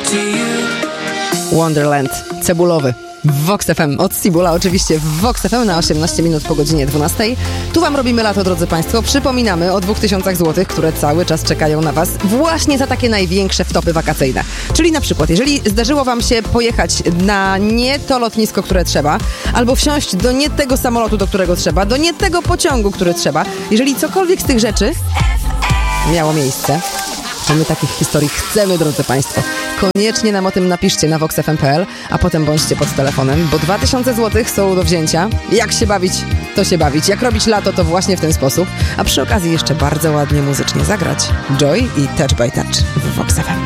Wonderland, cebulowy. W Vox FM od Cibula, oczywiście w Vox FM na 18 minut po godzinie 12. Tu wam robimy lato, drodzy państwo. Przypominamy o 2000 złotych, które cały czas czekają na was właśnie za takie największe wtopy wakacyjne. Czyli na przykład, jeżeli zdarzyło wam się pojechać na nie to lotnisko, które trzeba, albo wsiąść do nie tego samolotu, do którego trzeba, do nie tego pociągu, który trzeba, jeżeli cokolwiek z tych rzeczy miało miejsce, to my takich historii chcemy, drodzy państwo. Koniecznie nam o tym napiszcie na voxfm.pl, a potem bądźcie pod telefonem, bo 2000 złotych są do wzięcia. Jak się bawić, to się bawić. Jak robić lato, to właśnie w ten sposób. A przy okazji jeszcze bardzo ładnie muzycznie zagrać Joy i Touch by Touch w Vox FM.